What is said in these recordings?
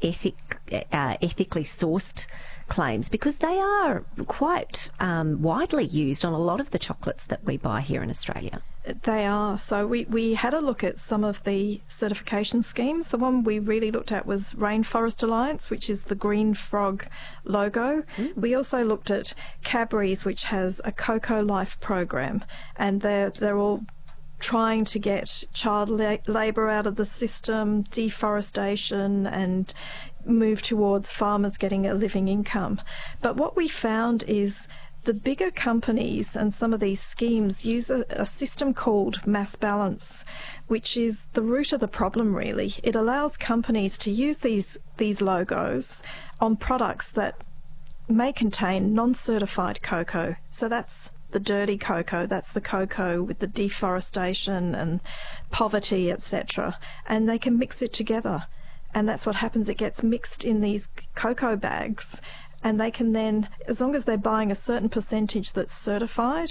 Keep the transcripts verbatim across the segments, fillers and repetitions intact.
ethic, uh, ethically sourced claims, because they are quite um, widely used on a lot of the chocolates that we buy here in Australia. They are. So we, we had a look at some of the certification schemes. The one we really looked at was Rainforest Alliance, which is the green frog logo. Mm. We also looked at Cadbury's, which has a Cocoa Life program, and they're, they're all trying to get child la- labour out of the system, deforestation, and move towards farmers getting a living income. But what we found is the bigger companies and some of these schemes use a, a system called mass balance, which is the root of the problem, really. It allows companies to use these, these logos on products that may contain non-certified cocoa. So that's the dirty cocoa, that's the cocoa with the deforestation and poverty, et cetera. And they can mix it together. And that's what happens. It gets mixed in these cocoa bags, and they can then, as long as they're buying a certain percentage that's certified,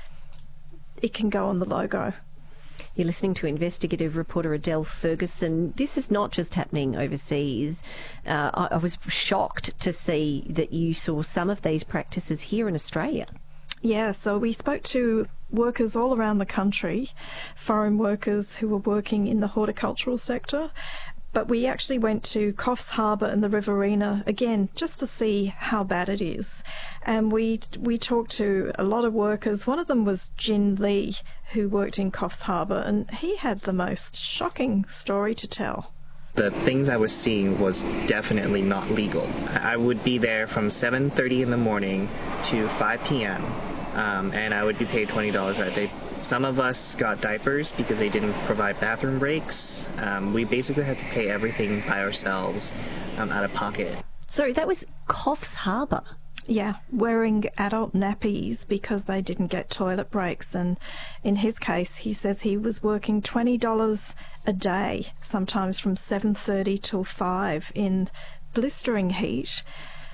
it can go on the logo. You're listening to investigative reporter Adele Ferguson. This is not just happening overseas. Uh, I, I was shocked to see that you saw some of these practices here in Australia. Yeah, so we spoke to workers all around the country, foreign workers who were working in the horticultural sector. But we actually went to Coffs Harbour and the Riverina, again, just to see how bad it is. And we we talked to a lot of workers. One of them was Jin Lee, who worked in Coffs Harbour, and he had the most shocking story to tell. The things I was seeing was definitely not legal. I would be there from seven thirty in the morning to five p.m., um, and I would be paid twenty dollars that day. Some of us got diapers because they didn't provide bathroom breaks. Um, we basically had to pay everything by ourselves, um, out of pocket. Sorry, that was Coffs Harbour? Yeah, wearing adult nappies because they didn't get toilet breaks. And in his case, he says he was working twenty dollars a day, sometimes from seven thirty till five in blistering heat.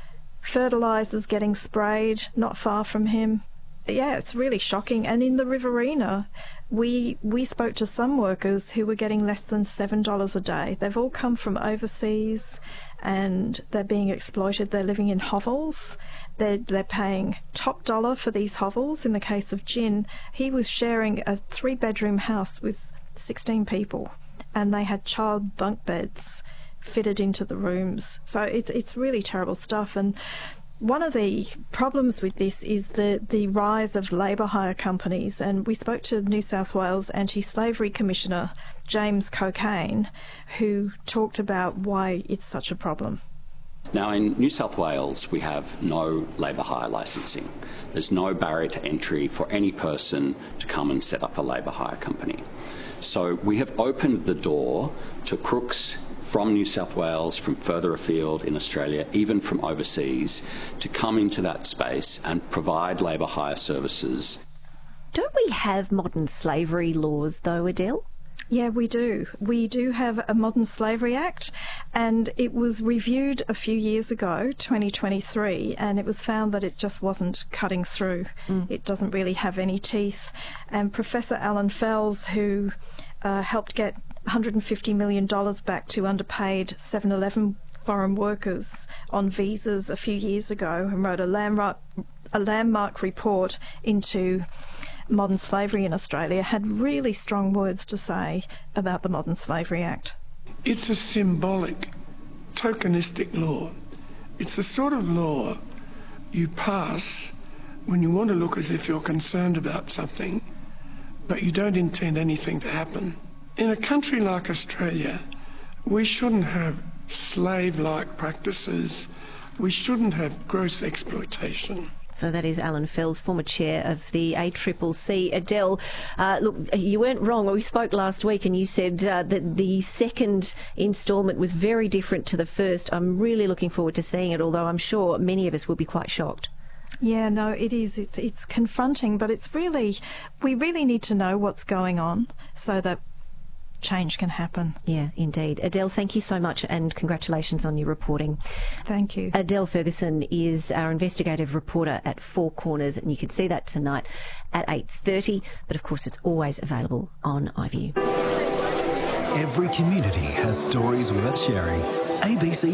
Fertilisers getting sprayed not far from him. Yeah, it's really shocking. And in the Riverina, we we spoke to some workers who were getting less than seven dollars a day. They've all come from overseas and they're being exploited. They're living in hovels. They're, they're paying top dollar for these hovels. In the case of Jin, he was sharing a three-bedroom house with sixteen people, and they had child bunk beds fitted into the rooms. So it's, it's really terrible stuff. And one of the problems with this is the, the rise of labour hire companies, and we spoke to New South Wales Anti-Slavery Commissioner James Cocaine, who talked about why it's such a problem. Now, in New South Wales, we have no labour hire licensing. There's no barrier to entry for any person to come and set up a labour hire company. So we have opened the door to crooks from New South Wales, from further afield in Australia, even from overseas, to come into that space and provide labour hire services. Don't we have modern slavery laws, though, Adele? Yeah, we do. We do have a Modern Slavery Act, and it was reviewed a few years ago, twenty twenty-three, and it was found that it just wasn't cutting through. Mm. It doesn't really have any teeth. And Professor Alan Fels, who uh, helped get one hundred fifty million dollars back to underpaid seven eleven foreign workers on visas a few years ago, and wrote a landmark, a landmark report into modern slavery in Australia, had really strong words to say about the Modern Slavery Act. It's a symbolic, tokenistic law. It's the sort of law you pass when you want to look as if you're concerned about something, but you don't intend anything to happen. In a country like Australia, we shouldn't have slave-like practices. We shouldn't have gross exploitation. So that is Alan Fels, former chair of the A C C C. Adele, uh, look, you weren't wrong. We spoke last week and you said uh, that the second instalment was very different to the first. I'm really looking forward to seeing it, although I'm sure many of us will be quite shocked. Yeah, no, it is. It's, it's confronting, but it's really, we really need to know what's going on so that change can happen. Yeah, indeed. Adele, thank you so much, and congratulations on your reporting. Thank you. Adele Ferguson is our investigative reporter at Four Corners, and you can see that tonight at eight thirty, but of course it's always available on iView. Every community has stories worth sharing. A B C